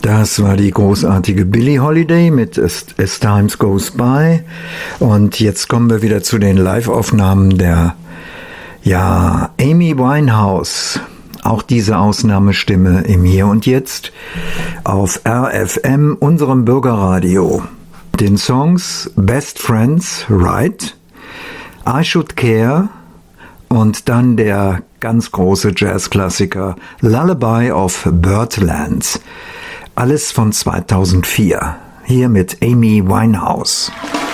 Das war die großartige Billie Holiday mit As Times Goes By. Und jetzt kommen wir wieder zu den Live-Aufnahmen der Amy Winehouse. Auch diese Ausnahmestimme im Hier und Jetzt auf RFM, unserem Bürgerradio. Den Songs Best Friends, Right, I Should Care und dann der ganz große Jazzklassiker Lullaby of Birdlands. Alles von 2004. Hier mit Amy Winehouse.